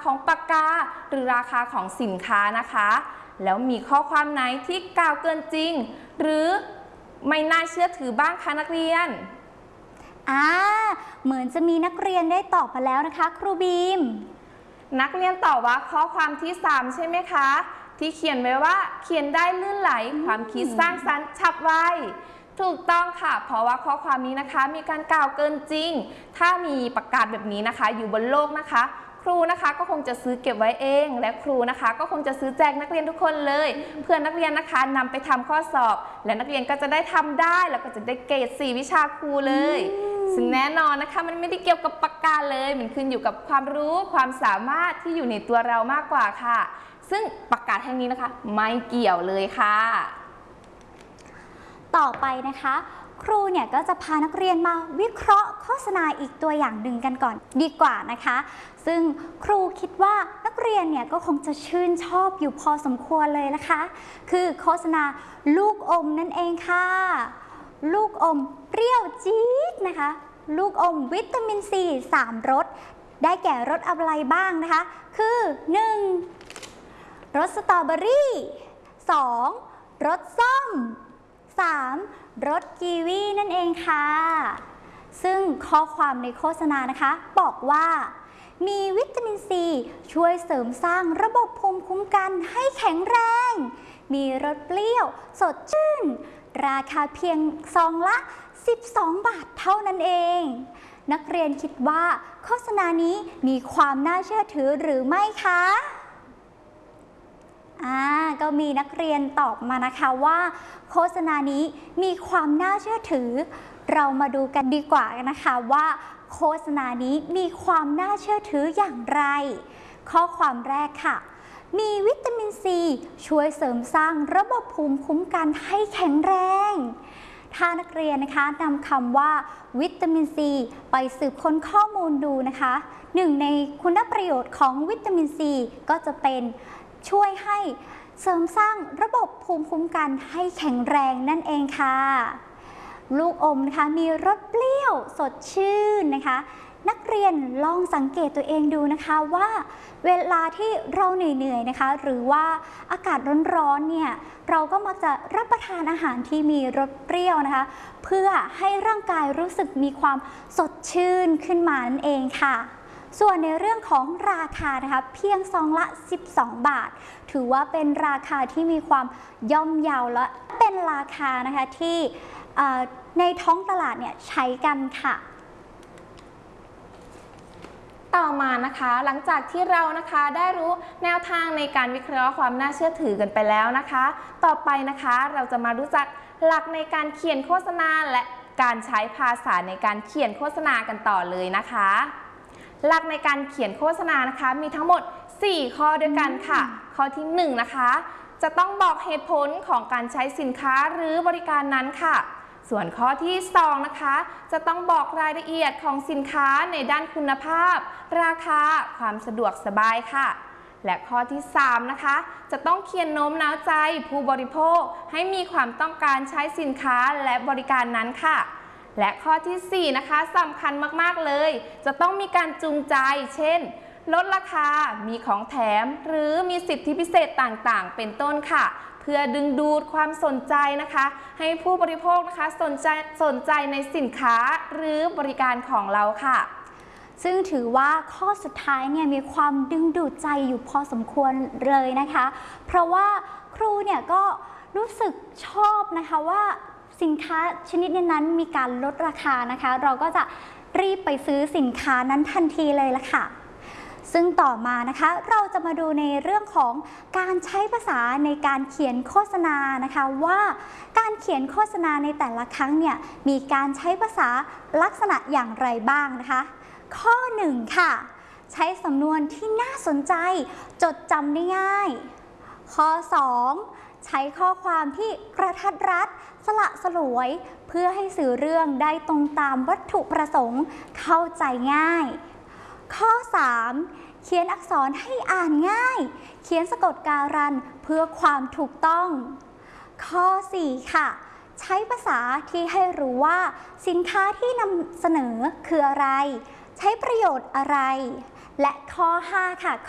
ของปากกาหรือราคาของสินค้านะคะแล้วมีข้อความไหนที่กล่าวเกินจริงหรือไม่น่าเชื่อถือบ้างคะนักเรียนเหมือนจะมีนักเรียนได้ตอบมาแล้วนะคะครูบีมนักเรียนตอบว่าข้อความที่3ใช่ไหมคะที่เขียนไว้ว่าเขียนได้ลื่นไหลความคิดสร้างสรรค์ฉับไวถูกต้องค่ะเพราะว่าข้อความนี้นะคะมีการกล่าวเกินจริงถ้ามีประกาศแบบนี้นะคะอยู่บนโลกนะคะครูนะคะก็คงจะซื้อเก็บไว้เองและครูนะคะก็คงจะซื้อแจกนักเรียนทุกคนเลยเพื่อนักเรียนนะคะนำไปทำข้อสอบและนักเรียนก็จะได้ทำได้แล้วก็จะได้เกรด4วิชาครูเลยซึ่งแน่นอนนะคะมันไม่ได้เกี่ยวกับปากกาเลยมันขึ้นอยู่กับความรู้ความสามารถที่อยู่ในตัวเรามากกว่าค่ะซึ่งประกาศแห่งนี้นะคะไม่เกี่ยวเลยค่ะต่อไปนะคะครูเนี่ยก็จะพานักเรียนมาวิเคราะห์โฆษณาอีกตัวอย่างหนึ่งกันก่อนดีกว่านะคะซึ่งครูคิดว่านักเรียนเนี่ยก็คงจะชื่นชอบอยู่พอสมควรเลยนะคะคือโฆษณาลูกอมนั่นเองค่ะลูกอมเปรี้ยวจี๊ดนะคะลูกอมวิตามินซี3รสได้แก่รสอะไรบ้างนะคะคือ 1. รสสตรอเบอรี่ 2. รสส้ม 3. รสกีวีนั่นเองค่ะซึ่งข้อความในโฆษณานะคะบอกว่ามีวิตามินซีช่วยเสริมสร้างระบบภูมิคุ้มกันให้แข็งแรงมีรสเปรี้ยวสดชื่นราคาเพียงซองละ12 บาทเท่านั้นเองนักเรียนคิดว่าโฆษณานี้มีความน่าเชื่อถือหรือไม่คะก็มีนักเรียนตอบมานะคะว่าโฆษณานี้มีความน่าเชื่อถือเรามาดูกันดีกว่านะคะว่าโฆษณานี้มีความน่าเชื่อถืออย่างไรข้อความแรกค่ะมีวิตามินซีช่วยเสริมสร้างระบบภูมิคุ้มกันให้แข็งแรงถ้านักเรียนนะคะนำคำว่าวิตามินซีไปสืบค้นข้อมูลดูนะคะหนึ่งในคุณประโยชน์ของวิตามินซีก็จะเป็นช่วยให้เสริมสร้างระบบภูมิคุ้มกันให้แข็งแรงนั่นเองค่ะลูกอมนะคะมีรสเปรี้ยวสดชื่นนะคะนักเรียนลองสังเกตตัวเองดูนะคะว่าเวลาที่เราเหนื่อยๆนะคะหรือว่าอากาศร้อนๆเนี่ยเราก็มักจะรับประทานอาหารที่มีรสเปรี้ยวนะคะเพื่อให้ร่างกายรู้สึกมีความสดชื่นขึ้นมานั่นเองค่ะส่วนในเรื่องของราคานะคะเพียงซองละ12 บาทถือว่าเป็นราคาที่มีความย่อมเยาและเป็นราคานะคะที่ในท้องตลาดเนี่ยใช้กันค่ะต่อมานะคะหลังจากที่เรานะคะได้รู้แนวทางในการวิเคราะห์ความน่าเชื่อถือกันไปแล้วนะคะต่อไปนะคะเราจะมารู้จักหลักในการเขียนโฆษณาและการใช้ภาษาในการเขียนโฆษณากันต่อเลยนะคะหลักในการเขียนโฆษณานะคะมีทั้งหมด4ข้อด้วยกันค่ะข้อที่1นะคะจะต้องบอกเหตุผลของการใช้สินค้าหรือบริการนั้นค่ะส่วนข้อที่2นะคะจะต้องบอกรายละเอียดของสินค้าในด้านคุณภาพราคาความสะดวกสบายค่ะและข้อที่3นะคะจะต้องเขียนโน้มน้าวใจผู้บริโภคให้มีความต้องการใช้สินค้าและบริการนั้นค่ะและข้อที่4นะคะสำคัญมากๆเลยจะต้องมีการจูงใจเช่นลดราคามีของแถมหรือมีสิทธิพิเศษต่างๆเป็นต้นค่ะเพื่อดึงดูดความสนใจนะคะให้ผู้บริโภคนะคะสนใจในสินค้าหรือบริการของเราค่ะซึ่งถือว่าข้อสุดท้ายเนี่ยมีความดึงดูดใจอยู่พอสมควรเลยนะคะเพราะว่าครูเนี่ยก็รู้สึกชอบนะคะว่าสินค้าชนิดนั้นมีการลดราคานะคะเราก็จะรีบไปซื้อสินค้านั้นทันทีเลยละค่ะซึ่งต่อมานะคะเราจะมาดูในเรื่องของการใช้ภาษาในการเขียนโฆษณานะคะว่าการเขียนโฆษณาในแต่ละครั้งเนี่ยมีการใช้ภาษาลักษณะอย่างไรบ้างนะคะข้อ1ค่ะใช้สำนวนที่น่าสนใจจดจำได้ง่ายข้อ2ใช้ข้อความที่กระทัดรัดสละสลวยเพื่อให้สื่อเรื่องได้ตรงตามวัตถุประสงค์เข้าใจง่ายข้อ3เขียนอักษรให้อ่านง่ายเขียนสะกดการันเพื่อความถูกต้องข้อ4ค่ะใช้ภาษาที่ให้รู้ว่าสินค้าที่นำเสนอคืออะไรใช้ประโยชน์อะไรและข้อ5ค่ะ